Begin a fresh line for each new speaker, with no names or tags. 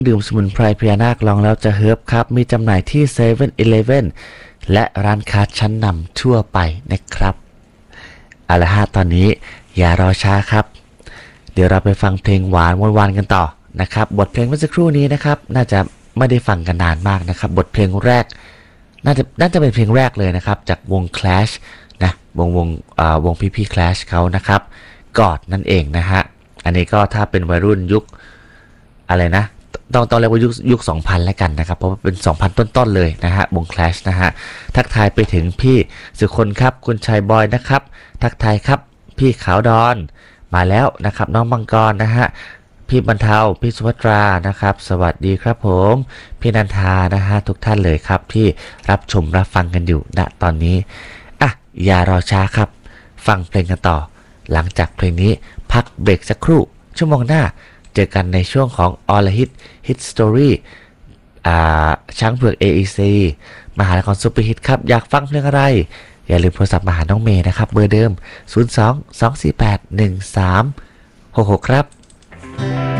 ดื่มสมุนไพรพญานาคลองแล้วจะเฮิร์บครับมีจำหน่ายที่เซเว่นอีเลฟเว่นและร้านค้าชั้นนำทั่วไปนะครับเอาละฮะตอนนี้อย่ารอช้าครับเดี๋ยวเราไปฟังเพลงหวานวันๆกันต่อนะครับบทเพลงเมื่อสักครู่นี้นะครับน่าจะไม่ได้ฟังกันนานมากนะครับบทเพลงแรกน่าจะเป็นเพลงแรกเลยนะครับจากวง Clash นะวงพี่ๆ Clash เขานะครับกอดนั่นเองนะฮะอันนี้ก็ถ้าเป็นวัยรุ่นยุคอะไรนะต้องเรียกว่ายุค 2000 แล้วกันนะครับเพราะว่าเป็น 2000 ต้นๆเลยนะฮะวง Clash นะฮะทักทายไปถึงพี่สุคนครับคุณชายบอยนะครับทักทายครับพี่ขาวดอนมาแล้วนะครับน้องมังกรนะฮะพี่บรรเทาพี่สุภัตรานะครับสวัสดีครับผมพี่นันทานะฮะทุกท่านเลยครับที่รับชมรับฟังกันอยู่ณตอนนี้อ่ะอย่ารอช้าครับฟังเพลงกันต่อหลังจากเพลงนี้พักเบรกสักครู่ชั่วโมงหน้าเจอกันในช่วงของ All Hit Story ช้างเผือก AEC มหานครซุปเปอร์ฮิตครับอยากฟังเพลงอะไรอย่าลืมโทรศัพท์มาหาน้องเมย์นะครับเบอร์เดิม 02 248 1366 ครับ